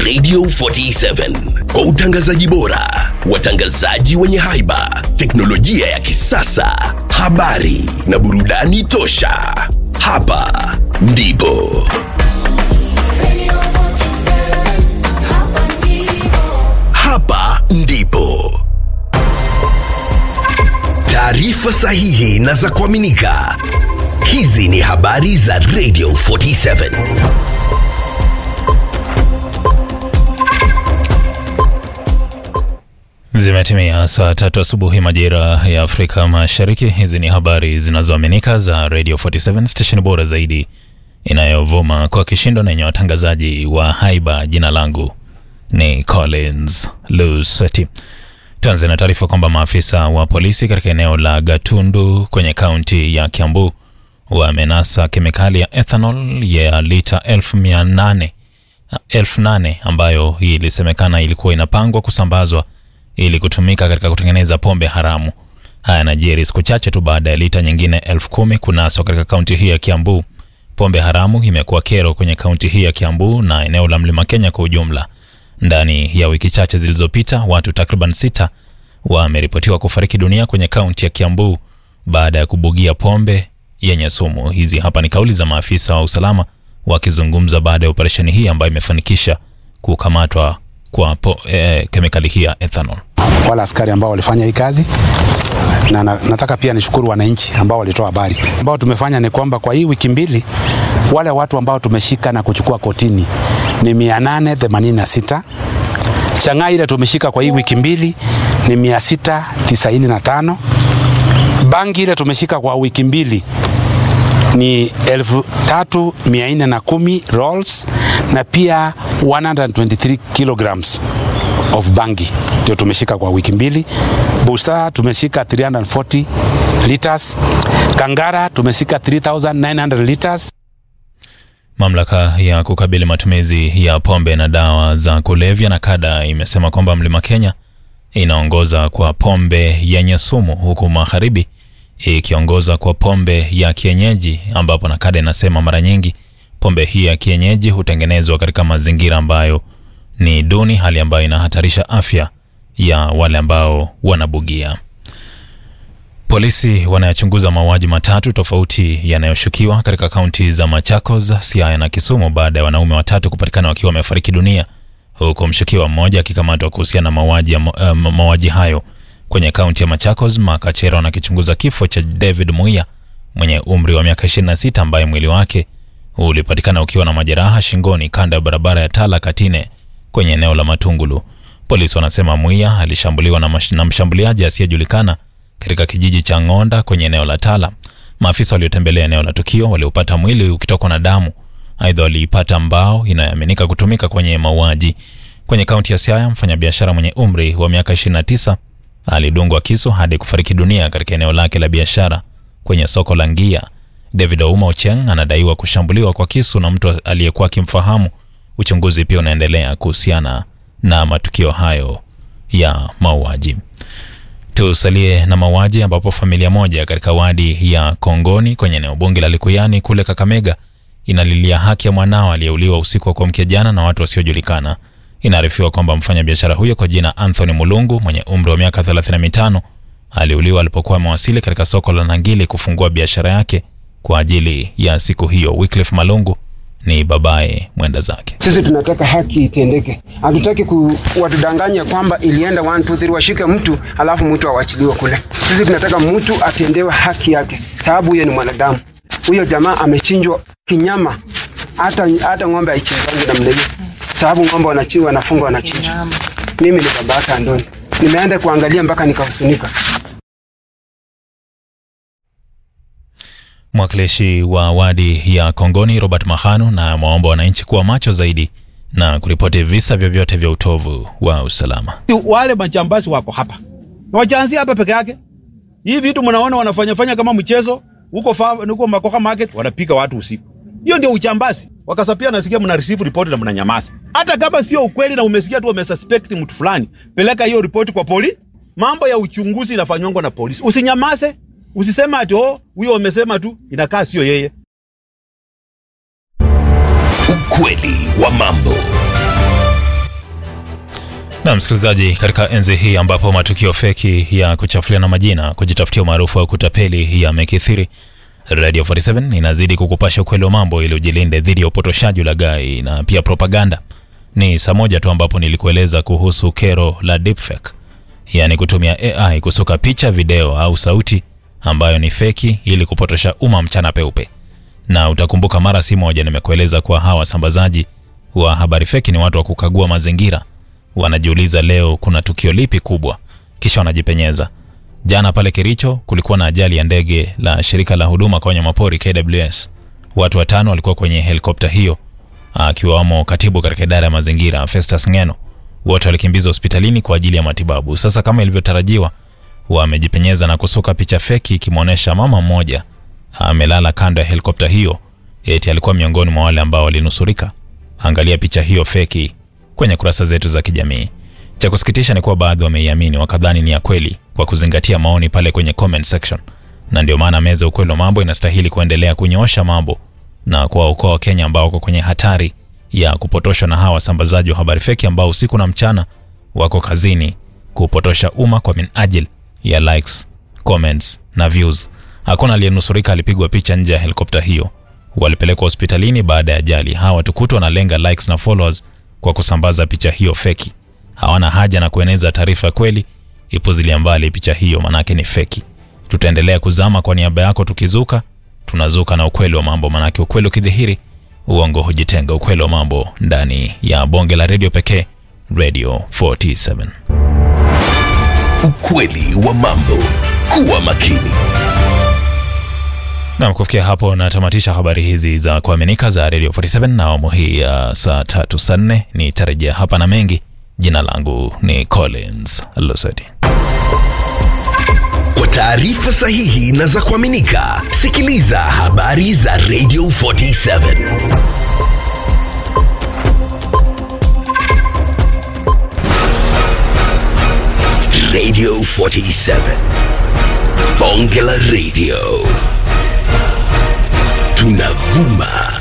Radio 47 kwa utangazaji bora, watangazaji wenye haiba, teknolojia ya kisasa, habari na burudani tosha. Hapa ndipo taarifa sahihi na za kuaminika. Hizi ni habari za Radio 47. Zimetimia saa 3 asubuhi majira ya Afrika Mashariki. Hizi ni habari zinazoaminika za Radio 47, station bora zaidi inayovuma kwa kishindo na yenye watangazaji wa haiba. Jina langu ni Collins Lusweti. Tuanze na taarifa kwamba maafisa wa polisi katika eneo la Gatundu kwenye kaunti ya Kiambu wamenasa kemikali ya ethanol ya lita 8,000 ambayo ilisemekana ilikuwa inapangwa kusambazwa ili kutumika katika kutengeneza pombe haramu. Haya yanajiri siku chache tu baada ya lita nyingine 10,000 kunaswa katika kaunti hii ya Kiambu. Pombe haramu imekuwa kero kwenye kaunti hii ya Kiambu na eneo la Mlima Kenya kwa ujumla. Ndani ya wiki chache zilizopita, watu takriban 6 wameripotiwa kufariki dunia kwenye kaunti ya Kiambu baada ya kubugia pombe yenye sumu. Hizi hapa ni kauli za maafisa wa usalama wakizungumza baada ya operesheni hii ambayo imefanikisha kukamatwa kwa kemikali hii ya ethanol. Wala askari ambao walifanya hii kazi, na nataka pia nishukuru wananchi ambao walitoa habari. Ambao tumefanya ni kwamba kwa hii wiki mbili wale watu ambao tumeshika na kuchukua kotini ni 886. Chang'aa ile tumeshika kwa hii wiki mbili ni 695. Bangi ile tumeshika kwa wiki mbili ni 3,410 rolls na pia 123 kilograms of bangi ndio tumeshika kwa wiki mbili. Busa tumeshika 340 liters. Kangara tumeshika 3,900 liters. Mamlaka ya kukabili matumizi ya pombe na dawa za kulevya NACADA imesema kwamba Mlima Kenya inaongoza kwa pombe yenye sumu, huku Magharibi ikiongoza kwa pombe ya kienyeji, ambapo NACADA inasema mara nyingi pombe hii ya kienyeji hutengenezwa katika mazingira ambayo ni duni, hali ambayo inahatarisha afya ya wale ambao wanabugia. Polisi wanayachunguza mauaji matatu tofauti yanayoshukiwa katika kaunti za Machakos, Siaya na Kisumu baada ya wanaume watatu kupatikana wakiwa wamefariki dunia, huku mshukiwa mmoja akikamatwa kuhusiana na mauaji hayo. Kwenye kaunti ya Machakos, makachero wanakichunguza kifo cha David Muia mwenye umri wa miaka 26 ambaye mwili wake ulipatikana ukiwa na majeraha shingoni kando ya barabara ya Tala Katine kwenye eneo la Matungulu. Polisi wanasema Muia alishambuliwa na mshambuliaji asiyejulikana katika kijiji cha Ngonda kwenye eneo la Tala. Maafisa waliotembelea eneo la tukio waliupata mwili ukitokwa na damu. Aidha waliipata mbao inayoaminika kutumika kwenye mauaji. Kwenye kaunti ya Siaya, mfanyabiashara mwenye umri wa miaka 29 alidungwa kisu hadi kufariki dunia katika eneo lake la biashara kwenye soko la Ngia. David Ouma Ocheng anadaiwa kushambuliwa kwa kisu na mtu aliyekuwa akimfahamu. Uchunguzi pia unaendelea kuhusiana na matukio hayo ya mauaji. Tusalie na mauaji ambapo familia moja katika wadi ya Kongoni kwenye eneo bunge la Likuyani kule Kakamega inalilia haki ya mwanao aliyeuliwa usiku wa kuamkia jana na watu wasiojulikana. Inaarifiwa kwamba mfanyabiashara huyo kwa jina Anthony Mulungu mwenye umri wa miaka 35 aliuliwa alipokuwa amewasili katika soko la Nangili kufungua biashara yake kwa ajili ya siku hiyo. Wycliffe Malungu ni babaye mwenda zake. Sisi tunataka haki itendeke. Hatutaki kuwatudanganya kwamba ilienda 1 2 3 washike mtu alafu mtu awachiliwe kule. Sisi tunataka mtu atendewe haki yake, sababu yeye ni mwanadamu. Huyo jamaa amechinjwa kinyama. Hata ng'ombe haichinjwi namna hiyo. Sababu ng'ombe wanachinjwa, wanafungwa, wanachinjwa. Mimi ni babaka Andoni. Nimeenda kuangalia mpaka nikahusunika. Mwakilishi wa wadi ya Kongoni Robert Mahanu na mwaomba wananchi kuwa macho zaidi na kuripoti visa vyovyote vya utovu wa usalama. Wale majambazi wako hapa. Na wachaanzia hapa peke yake. Hii vitu mnaona wanafanya kama mchezo huko Makoka Market, wanapiga watu usiku. Hiyo ndio uchambazi. Wakasapia nasikia mna receive report na mnanyamaza. Hata kama sio ukweli na umesikia tu wamesuspect mtu fulani, peleka hiyo report kwa polisi. Mambo ya uchunguzi inafanywa na polisi. Usinyamaze. Usisema ati huyo wamesema tu, inakaa sio yeye. Ukweli wa mambo. Na msikilizaji, katika enzi hii ambapo matukio feki ya kuchafuliana majina, kujitafutia umaarufu au kutapeli yamekithiri, Radio 47 inazidi kukupasha ukweli wa mambo ili ujilinde dhidi ya upotoshaji, ulaghai na pia propaganda. Ni saa moja tu ambapo nilikueleza kuhusu kero la deepfake, yani kutumia AI kusuka picha, video au sauti ambayo ni feki ili kupotosha umma mchana peupe. Na utakumbuka mara si moja nimekueleza kwa hawa sambazaji wa habari feki ni watu wa kukagua mazingira. Wanajiuliza leo kuna tukio lipi kubwa, kisha wanajipenyeza. Jana pale Kericho kulikuwa na ajali ya ndege la shirika la huduma kwa wanyamapori KWS. Watu 5 walikuwa kwenye helikopta hiyo, akiwamo katibu katika idara ya mazingira Festus Ngeno. Wote walikimbizwa hospitalini kwa ajili ya matibabu. Sasa kama ilivyotarajiwa, wamejipenyeza na kusuka picha feki ikimwonyesha mama mmoja amelala kando ya helikopta hiyo, eti alikuwa miongoni mwa wale ambao walinusurika. Angalia picha hiyo feki kwenye kurasa zetu za kijamii. Cha kusikitisha ni kuwa baadhi wameiamini wakadhani ni ya kweli kwa kuzingatia maoni pale kwenye comment section. Na ndio maana meza ukweli wa mambo inastahili kuendelea kunyoosha mambo na kuwaokoa Wakenya ambao wako kwenye hatari ya kupotoshwa na hawa sambazaji wa habari feki ambao usiku na mchana wako kazini kupotosha umma kwa minajili ya likes, comments na views. Hakuna aliyenusurika alipigwa picha nje ya helikopta hiyo. Walipelekwa hospitalini baada ya ajali. Hawa tukutwa na lenga likes na followers kwa kusambaza picha hiyo feki. Hawana haja na kueneza taarifa kweli, ipuzilia mbali picha hiyo manake ni feki. Tutaendelea kuzama kwa niaba yako tukizuka, tunazuka na ukweli wa mambo manake ukweli ukidhihiri, uongo hujitenga. Ukweli wa mambo ndani ya bonge la radio pekee, Radio 47. Ukweli wa mambo. Kuwa makini. Na kufikia hapo natamatisha habari hizi za kuaminika za Radio 47 na awamu hii ya saa 3 saa 4. Nitarejea hapa na mengi. Jina langu ni Collins Luseti. Kwa taarifa sahihi na za kuaminika, sikiliza habari za Radio 47. Radio 47. Bonge la Radio. Tunavuma